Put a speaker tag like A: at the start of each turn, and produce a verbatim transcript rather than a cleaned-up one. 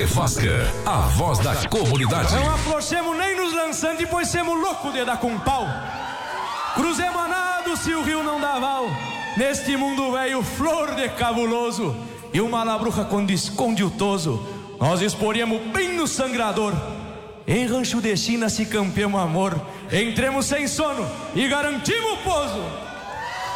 A: Tchê Vasca, a voz da comunidade.
B: Não afrouxemos nem nos lançando, depois semos loucos de dar com pau. Cruzemos a nado se o rio não dá val. Neste mundo velho, flor de cabuloso. E uma labruja quando esconde o toso, nós exporíamos bem no sangrador. Em rancho de China se campeamos amor. Entremos sem sono e garantimos o pouso.